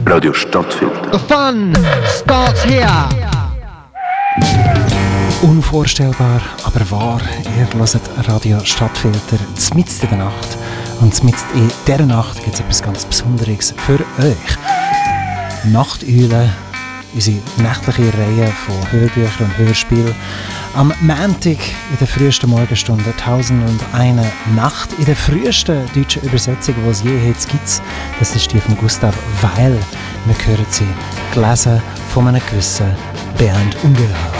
Radio Stadtfilter. The fun starts here. Unvorstellbar, aber wahr. Ihr hört Radio Stadtfilter mitten in der Nacht. Und mitten in dieser Nacht gibt es etwas ganz Besonderes für euch. Nachteulen, unsere nächtliche Reihe von Hörbüchern und Hörspielen. Am Montag in der frühesten Morgenstunde 1001 Nacht. In der frühesten deutschen Übersetzung, die es je jetzt gibt. Das ist die von Gustav Weil. Wir hören sie gelesen von einem gewissen Bernd Ungeheuer.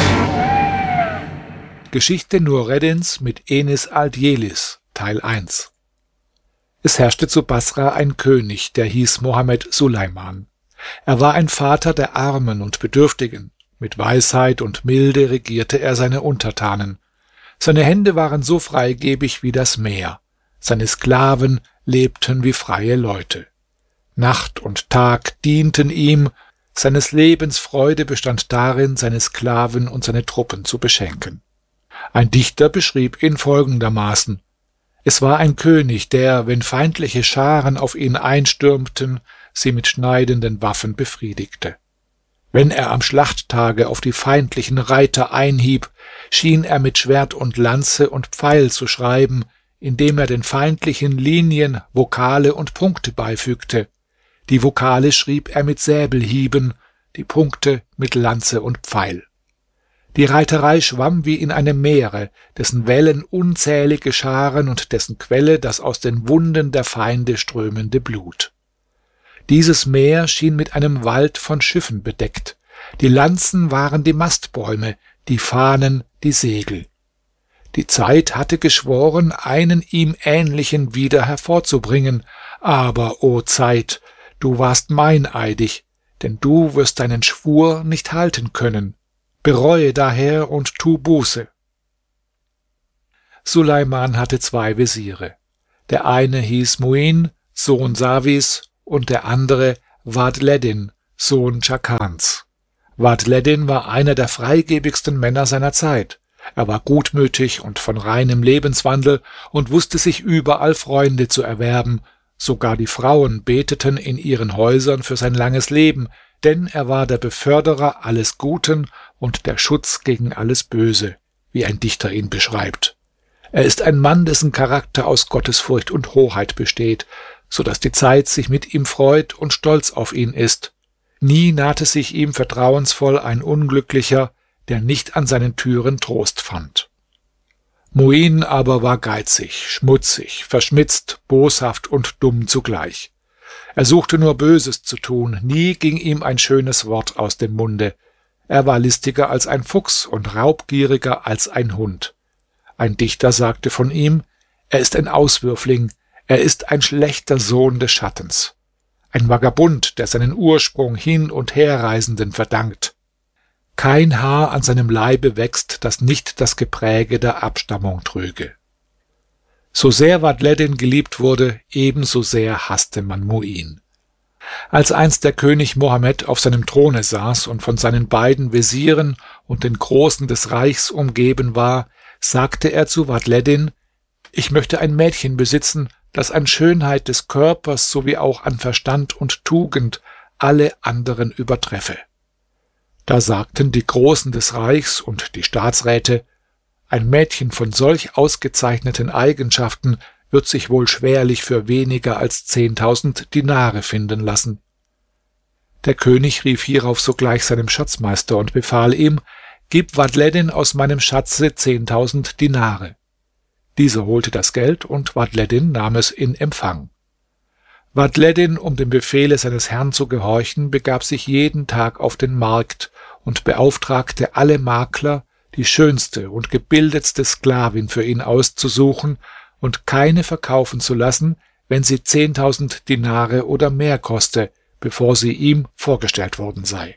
Geschichte Nureddins mit Enis Aldjelis, Teil 1. Es herrschte zu Basra ein König, der hieß Mohammed Suleiman. Er war ein Vater der Armen und Bedürftigen. Mit Weisheit und Milde regierte er seine Untertanen. Seine Hände waren so freigebig wie das Meer. Seine Sklaven lebten wie freie Leute. Nacht und Tag dienten ihm. Seines Lebens Freude bestand darin, seine Sklaven und seine Truppen zu beschenken. Ein Dichter beschrieb ihn folgendermaßen: Es war ein König, der, wenn feindliche Scharen auf ihn einstürmten, sie mit schneidenden Waffen befriedigte. Wenn er am Schlachttage auf die feindlichen Reiter einhieb, schien er mit Schwert und Lanze und Pfeil zu schreiben, indem er den feindlichen Linien Vokale und Punkte beifügte. Die Vokale schrieb er mit Säbelhieben, die Punkte mit Lanze und Pfeil. Die Reiterei schwamm wie in einem Meere, dessen Wellen unzählige Scharen und dessen Quelle das aus den Wunden der Feinde strömende Blut. Dieses Meer schien mit einem Wald von Schiffen bedeckt. Die Lanzen waren die Mastbäume, die Fahnen die Segel. Die Zeit hatte geschworen, einen ihm Ähnlichen wieder hervorzubringen. Aber, o Zeit, du warst meineidig, denn du wirst deinen Schwur nicht halten können. Bereue daher und tu Buße. Suleiman hatte 2 Wesire. Der eine hieß Muin, Sohn Sawis, und der andere Vad'l-Eddin, Sohn Chakans. Vad'l-Eddin war einer der freigebigsten Männer seiner Zeit. Er war gutmütig und von reinem Lebenswandel und wusste sich überall Freunde zu erwerben. Sogar die Frauen beteten in ihren Häusern für sein langes Leben, denn er war der Beförderer alles Guten und der Schutz gegen alles Böse, wie ein Dichter ihn beschreibt. Er ist ein Mann, dessen Charakter aus Gottesfurcht und Hoheit besteht, so dass die Zeit sich mit ihm freut und stolz auf ihn ist. Nie nahte sich ihm vertrauensvoll ein Unglücklicher, der nicht an seinen Türen Trost fand. Muin aber war geizig, schmutzig, verschmitzt, boshaft und dumm zugleich. Er suchte nur Böses zu tun, nie ging ihm ein schönes Wort aus dem Munde. Er war listiger als ein Fuchs und raubgieriger als ein Hund. Ein Dichter sagte von ihm: Er ist ein Auswürfling, er ist ein schlechter Sohn des Schattens, ein Vagabund, der seinen Ursprung Hin- und Herreisenden verdankt. Kein Haar an seinem Leibe wächst, das nicht das Gepräge der Abstammung trüge. So sehr Vad'l-Eddin geliebt wurde, ebenso sehr hasste man Muin. Als einst der König Mohammed auf seinem Throne saß und von seinen beiden Wesiren und den Großen des Reichs umgeben war, sagte er zu Vad'l-Eddin: Ich möchte ein Mädchen besitzen, das an Schönheit des Körpers sowie auch an Verstand und Tugend alle anderen übertreffe. Da sagten die Großen des Reichs und die Staatsräte: Ein Mädchen von solch ausgezeichneten Eigenschaften wird sich wohl schwerlich für weniger als 10.000 Dinare finden lassen. Der König rief hierauf sogleich seinem Schatzmeister und befahl ihm: Gib Vad'l-Eddin aus meinem Schatze 10.000 Dinare. Dieser holte das Geld und Vad'l-Eddin nahm es in Empfang. Vad'l-Eddin, um dem Befehle seines Herrn zu gehorchen, begab sich jeden Tag auf den Markt und beauftragte alle Makler, die schönste und gebildetste Sklavin für ihn auszusuchen und keine verkaufen zu lassen, wenn sie 10.000 Dinare oder mehr koste, bevor sie ihm vorgestellt worden sei.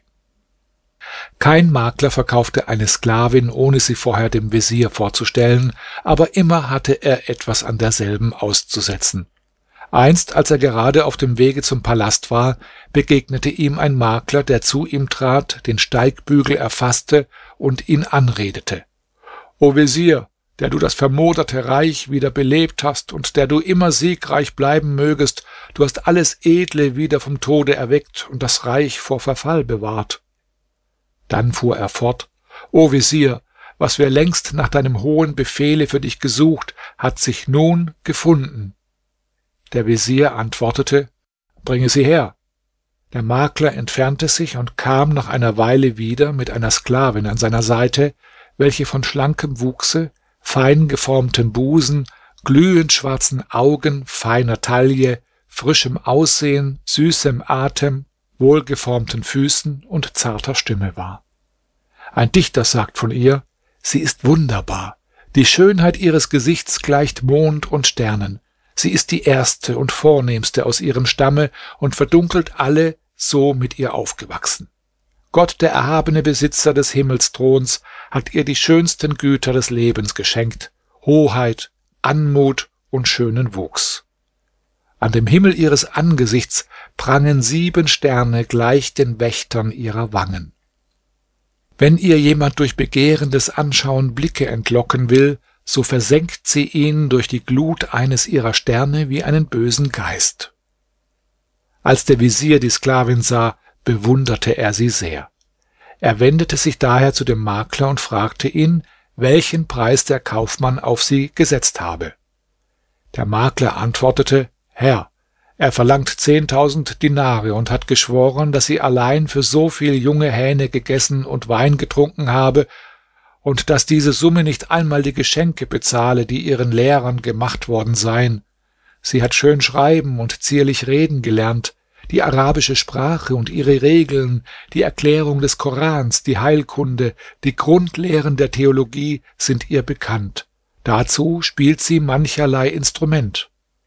Kein Makler verkaufte eine Sklavin, ohne sie vorher dem Wesir vorzustellen, aber immer hatte er etwas an derselben auszusetzen. Einst, als er gerade auf dem Wege zum Palast war, begegnete ihm ein Makler, der zu ihm trat, den Steigbügel erfasste und ihn anredete: »O Wesir, der du das vermoderte Reich wieder belebt hast und der du immer siegreich bleiben mögest, du hast alles Edle wieder vom Tode erweckt und das Reich vor Verfall bewahrt. Dann fuhr er fort: O Wesir, was wir längst nach deinem hohen Befehle für dich gesucht, hat sich nun gefunden. Der Wesir antwortete: Bringe sie her. Der Makler entfernte sich und kam nach einer Weile wieder mit einer Sklavin an seiner Seite, welche von schlankem Wuchse, fein geformtem Busen, glühend schwarzen Augen, feiner Taille, frischem Aussehen, süßem Atem, wohlgeformten Füßen und zarter Stimme war. Ein Dichter sagt von ihr: Sie ist wunderbar. Die Schönheit ihres Gesichts gleicht Mond und Sternen. Sie ist die erste und vornehmste aus ihrem Stamme und verdunkelt alle, so mit ihr aufgewachsen. Gott, der erhabene Besitzer des Himmelsthrons, hat ihr die schönsten Güter des Lebens geschenkt: Hoheit, Anmut und schönen Wuchs. An dem Himmel ihres Angesichts prangen 7 Sterne gleich den Wächtern ihrer Wangen. Wenn ihr jemand durch begehrendes Anschauen Blicke entlocken will, so versenkt sie ihn durch die Glut eines ihrer Sterne wie einen bösen Geist. Als der Wesir die Sklavin sah, bewunderte er sie sehr. Er wendete sich daher zu dem Makler und fragte ihn, welchen Preis der Kaufmann auf sie gesetzt habe. Der Makler antwortete: Herr, er verlangt 10.000 Dinare und hat geschworen, dass sie allein für so viel junge Hähne gegessen und Wein getrunken habe und dass diese Summe nicht einmal die Geschenke bezahle, die ihren Lehrern gemacht worden seien. Sie hat schön schreiben und zierlich reden gelernt, die arabische Sprache und ihre Regeln, die Erklärung des Korans, die Heilkunde, die Grundlehren der Theologie sind ihr bekannt. Dazu spielt sie mancherlei Instrument.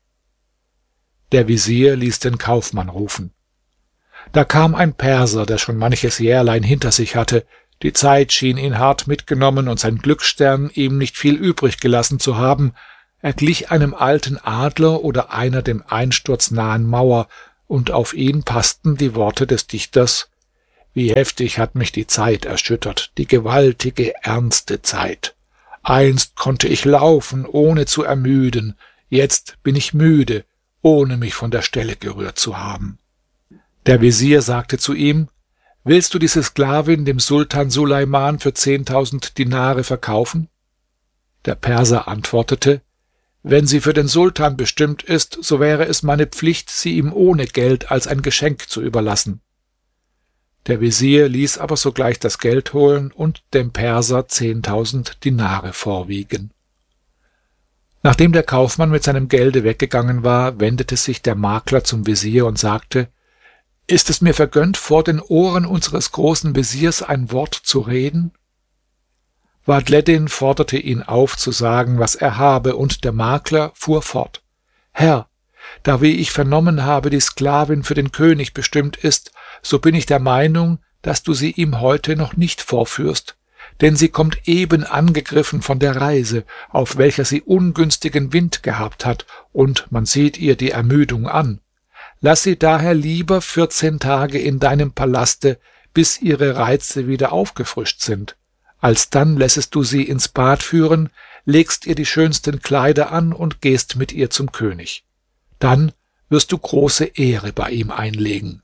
Der Wesir ließ den Kaufmann rufen. Da kam ein Perser, der schon manches Jährlein hinter sich hatte. Die Zeit schien ihn hart mitgenommen und sein Glücksstern ihm nicht viel übrig gelassen zu haben. Er glich einem alten Adler oder einer dem Einsturz nahen Mauer, und auf ihn passten die Worte des Dichters: Wie heftig hat mich die Zeit erschüttert, die gewaltige, ernste Zeit. Einst konnte ich laufen, ohne zu ermüden, jetzt bin ich müde, ohne mich von der Stelle gerührt zu haben. Der Wesir sagte zu ihm: Willst du diese Sklavin dem Sultan Suleiman für 10.000 Dinare verkaufen? Der Perser antwortete: Wenn sie für den Sultan bestimmt ist, so wäre es meine Pflicht, sie ihm ohne Geld als ein Geschenk zu überlassen. Der Wesir ließ aber sogleich das Geld holen und dem Perser 10.000 Dinare vorwiegen. Nachdem der Kaufmann mit seinem Gelde weggegangen war, wendete sich der Makler zum Wesir und sagte: Ist es mir vergönnt, vor den Ohren unseres großen Wesirs ein Wort zu reden? Vadhleddin forderte ihn auf, zu sagen, was er habe, und der Makler fuhr fort: Herr, da wie ich vernommen habe, die Sklavin für den König bestimmt ist, so bin ich der Meinung, dass du sie ihm heute noch nicht vorführst, denn sie kommt eben angegriffen von der Reise, auf welcher sie ungünstigen Wind gehabt hat, und man sieht ihr die Ermüdung an. Lass sie daher lieber 14 Tage in deinem Palaste, bis ihre Reize wieder aufgefrischt sind. Alsdann lässest du sie ins Bad führen, legst ihr die schönsten Kleider an und gehst mit ihr zum König. Dann wirst du große Ehre bei ihm einlegen.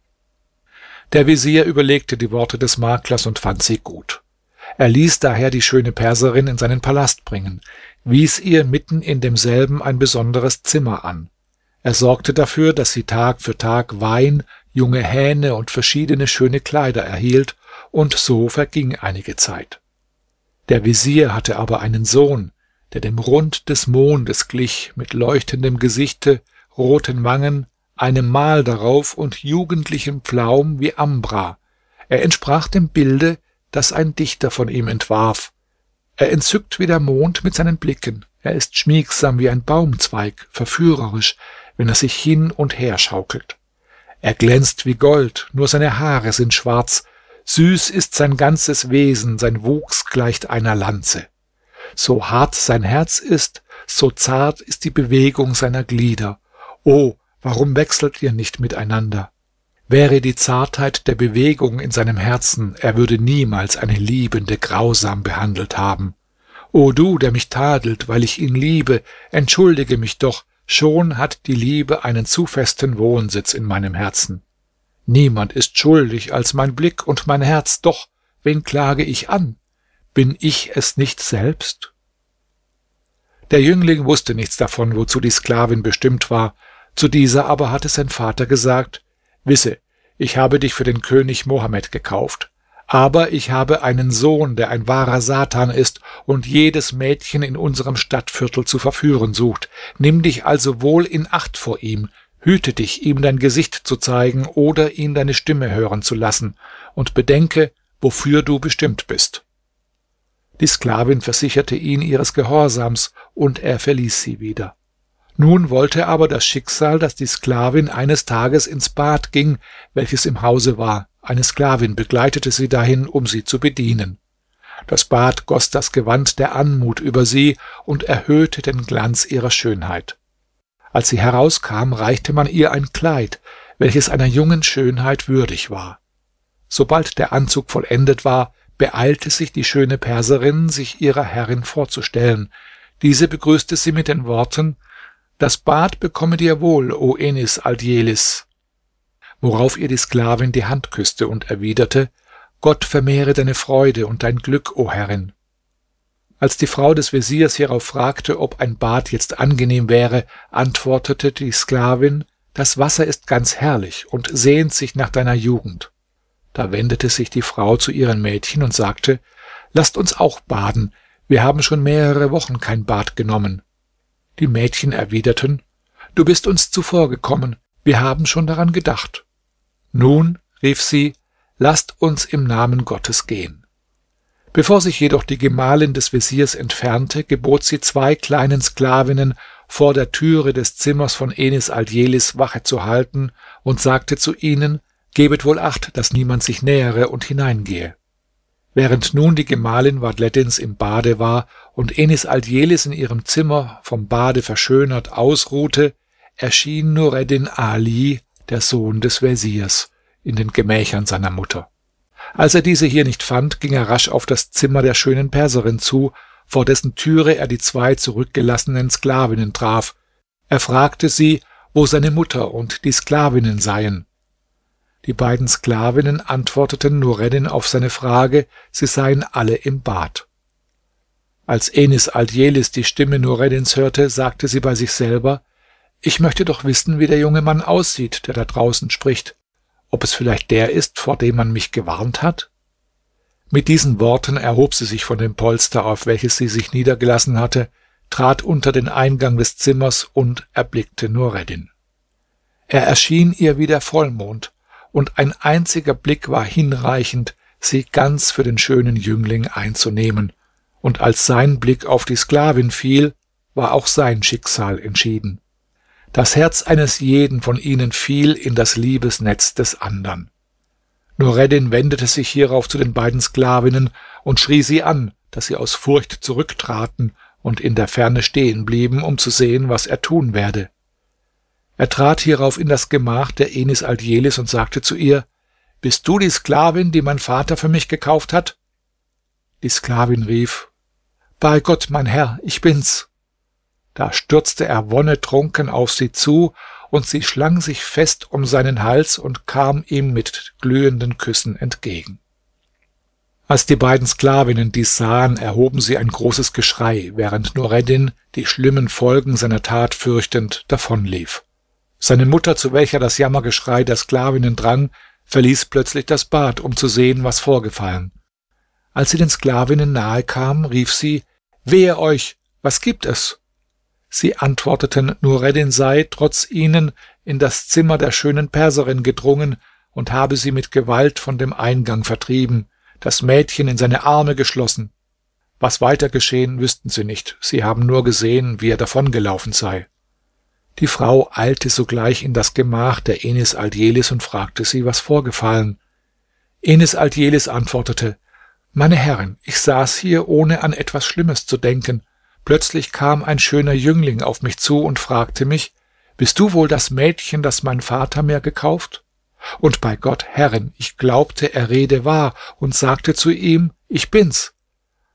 Der Wesir überlegte die Worte des Maklers und fand sie gut. Er ließ daher die schöne Perserin in seinen Palast bringen, wies ihr mitten in demselben ein besonderes Zimmer an. Er sorgte dafür, dass sie Tag für Tag Wein, junge Hähne und verschiedene schöne Kleider erhielt, und so verging einige Zeit. Der Wesir hatte aber einen Sohn, der dem Rund des Mondes glich, mit leuchtendem Gesichte, roten Wangen, einem Mal darauf und jugendlichem Pflaum wie Ambra. Er entsprach dem Bilde, das ein Dichter von ihm entwarf. Er entzückt wie der Mond mit seinen Blicken. Er ist schmiegsam wie ein Baumzweig, verführerisch, wenn er sich hin und her schaukelt. Er glänzt wie Gold, nur seine Haare sind schwarz. Süß ist sein ganzes Wesen, sein Wuchs gleicht einer Lanze. So hart sein Herz ist, so zart ist die Bewegung seiner Glieder. O, warum wechselt ihr nicht miteinander? Wäre die Zartheit der Bewegung in seinem Herzen, er würde niemals eine Liebende grausam behandelt haben. O du, der mich tadelt, weil ich ihn liebe, entschuldige mich doch, schon hat die Liebe einen zu festen Wohnsitz in meinem Herzen. Niemand ist schuldig als mein Blick und mein Herz, doch wen klage ich an? Bin ich es nicht selbst? Der Jüngling wusste nichts davon, wozu die Sklavin bestimmt war, zu dieser aber hatte sein Vater gesagt: Wisse, ich habe dich für den König Mohammed gekauft, aber ich habe einen Sohn, der ein wahrer Satan ist und jedes Mädchen in unserem Stadtviertel zu verführen sucht. Nimm dich also wohl in Acht vor ihm, hüte dich, ihm dein Gesicht zu zeigen oder ihn deine Stimme hören zu lassen, und bedenke, wofür du bestimmt bist. Die Sklavin versicherte ihn ihres Gehorsams, und er verließ sie wieder. Nun wollte aber das Schicksal, dass die Sklavin eines Tages ins Bad ging, welches im Hause war. Eine Sklavin begleitete sie dahin, um sie zu bedienen. Das Bad goss das Gewand der Anmut über sie und erhöhte den Glanz ihrer Schönheit. Als sie herauskam, reichte man ihr ein Kleid, welches einer jungen Schönheit würdig war. Sobald der Anzug vollendet war, beeilte sich die schöne Perserin, sich ihrer Herrin vorzustellen. Diese begrüßte sie mit den Worten: Das Bad bekomme dir wohl, o Enis Aldjelis. Worauf ihr die Sklavin die Hand küsste und erwiderte: Gott vermehre deine Freude und dein Glück, o Herrin. Als die Frau des Wesirs hierauf fragte, ob ein Bad jetzt angenehm wäre, antwortete die Sklavin: Das Wasser ist ganz herrlich und sehnt sich nach deiner Jugend. Da wendete sich die Frau zu ihren Mädchen und sagte: Lasst uns auch baden, wir haben schon mehrere Wochen kein Bad genommen. Die Mädchen erwiderten: Du bist uns zuvorgekommen, wir haben schon daran gedacht. Nun, rief sie, lasst uns im Namen Gottes gehen. Bevor sich jedoch die Gemahlin des Wesirs entfernte, gebot sie 2 kleinen Sklavinnen, vor der Türe des Zimmers von Enis Aldjelis Wache zu halten, und sagte zu ihnen: Gebet wohl Acht, dass niemand sich nähere und hineingehe. Während nun die Gemahlin Vadhleddins im Bade war und Enis Aldjelis in ihrem Zimmer vom Bade verschönert ausruhte, erschien Nureddin Ali, der Sohn des Wesirs, in den Gemächern seiner Mutter. Als er diese hier nicht fand, ging er rasch auf das Zimmer der schönen Perserin zu, vor dessen Türe er die 2 zurückgelassenen Sklavinnen traf. Er fragte sie, wo seine Mutter und die Sklavinnen seien. Die beiden Sklavinnen antworteten Nureddin auf seine Frage, sie seien alle im Bad. Als Enis Aldjelis die Stimme Nureddins hörte, sagte sie bei sich selber: Ich möchte doch wissen, wie der junge Mann aussieht, der da draußen spricht, ob es vielleicht der ist, vor dem man mich gewarnt hat? Mit diesen Worten erhob sie sich von dem Polster, auf welches sie sich niedergelassen hatte, trat unter den Eingang des Zimmers und erblickte Nureddin. Er erschien ihr wie der Vollmond, und ein einziger Blick war hinreichend, sie ganz für den schönen Jüngling einzunehmen, und als sein Blick auf die Sklavin fiel, war auch sein Schicksal entschieden. Das Herz eines jeden von ihnen fiel in das Liebesnetz des andern. Nureddin wendete sich hierauf zu den beiden Sklavinnen und schrie sie an, dass sie aus Furcht zurücktraten und in der Ferne stehen blieben, um zu sehen, was er tun werde. Er trat hierauf in das Gemach der Enis Aldjelis und sagte zu ihr: Bist du die Sklavin, die mein Vater für mich gekauft hat? Die Sklavin rief: Bei Gott, mein Herr, ich bin's. Da stürzte er wonnetrunken auf sie zu, und sie schlang sich fest um seinen Hals und kam ihm mit glühenden Küssen entgegen. Als die beiden Sklavinnen dies sahen, erhoben sie ein großes Geschrei, während Nureddin, die schlimmen Folgen seiner Tat fürchtend, davonlief. Seine Mutter, zu welcher das Jammergeschrei der Sklavinnen drang, verließ plötzlich das Bad, um zu sehen, was vorgefallen. Als sie den Sklavinnen nahe kam, rief sie: Wehe euch, was gibt es? Sie antworteten, Nureddin sei, trotz ihnen, in das Zimmer der schönen Perserin gedrungen und habe sie mit Gewalt von dem Eingang vertrieben, das Mädchen in seine Arme geschlossen. Was weiter geschehen, wüssten sie nicht, sie haben nur gesehen, wie er davongelaufen sei. Die Frau eilte sogleich in das Gemach der Enis Aldjelis und fragte sie, was vorgefallen. Enis Aldjelis antwortete: Meine Herrin, ich saß hier, ohne an etwas Schlimmes zu denken. Plötzlich kam ein schöner Jüngling auf mich zu und fragte mich: Bist du wohl das Mädchen, das mein Vater mir gekauft? Und bei Gott, Herrin, ich glaubte, er rede wahr und sagte zu ihm: Ich bin's.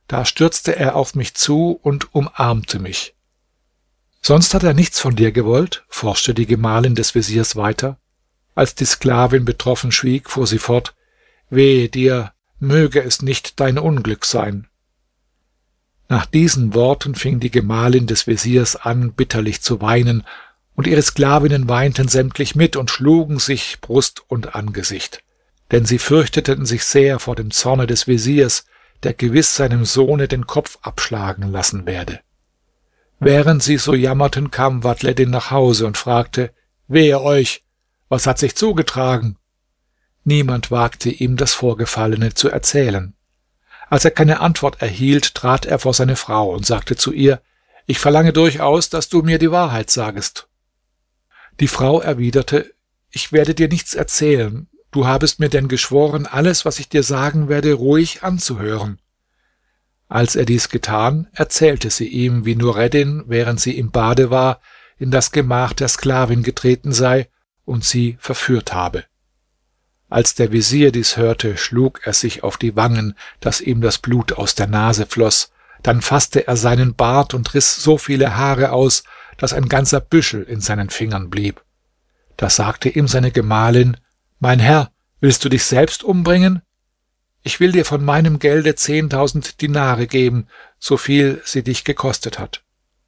Da stürzte er auf mich zu und umarmte mich. »Sonst hat er nichts von dir gewollt?« forschte die Gemahlin des Wesirs weiter. Als die Sklavin betroffen schwieg, fuhr sie fort: »Wehe dir, möge es nicht dein Unglück sein.« Nach diesen Worten fing die Gemahlin des Wesirs an, bitterlich zu weinen, und ihre Sklavinnen weinten sämtlich mit und schlugen sich Brust und Angesicht, denn sie fürchteten sich sehr vor dem Zorne des Wesirs, der gewiss seinem Sohne den Kopf abschlagen lassen werde. Während sie so jammerten, kam Vadhleddin nach Hause und fragte: »Wehe euch, was hat sich zugetragen?« Niemand wagte ihm das Vorgefallene zu erzählen. Als er keine Antwort erhielt, trat er vor seine Frau und sagte zu ihr: »Ich verlange durchaus, dass du mir die Wahrheit sagest.« Die Frau erwiderte: »Ich werde dir nichts erzählen. Du habest mir denn geschworen, alles, was ich dir sagen werde, ruhig anzuhören.« Als er dies getan, erzählte sie ihm, wie Nureddin, während sie im Bade war, in das Gemach der Sklavin getreten sei und sie verführt habe. Als der Wesir dies hörte, schlug er sich auf die Wangen, dass ihm das Blut aus der Nase floss. Dann fasste er seinen Bart und riss so viele Haare aus, dass ein ganzer Büschel in seinen Fingern blieb. Da sagte ihm seine Gemahlin: »Mein Herr, willst du dich selbst umbringen? Ich will dir von meinem Gelde 10.000 Dinare geben, so viel sie dich gekostet hat.«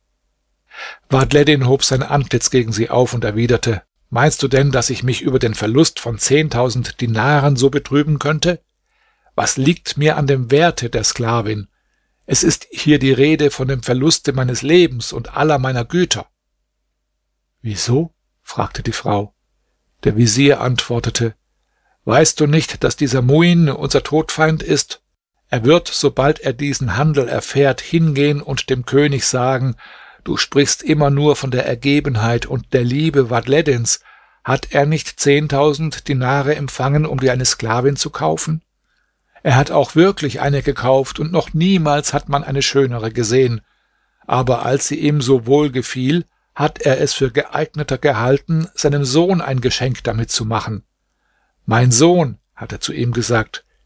Vadhleddin hob sein Antlitz gegen sie auf und erwiderte: »Meinst du denn, dass ich mich über den Verlust von 10.000 Dinaren so betrüben könnte? Was liegt mir an dem Werte der Sklavin? Es ist hier die Rede von dem Verluste meines Lebens und aller meiner Güter.« »Wieso?« fragte die Frau. Der Wesir antwortete: »Weißt du nicht, dass dieser Muin unser Todfeind ist? Er wird, sobald er diesen Handel erfährt, hingehen und dem König sagen: Du sprichst immer nur von der Ergebenheit und der Liebe Vadhleddins. Hat er nicht 10.000 Dinare empfangen, um dir eine Sklavin zu kaufen? Er hat auch wirklich eine gekauft, und noch niemals hat man eine schönere gesehen. Aber als sie ihm so wohl gefiel, hat er es für geeigneter gehalten, seinem Sohn ein Geschenk damit zu machen. »Mein Sohn«, hat er zu ihm gesagt,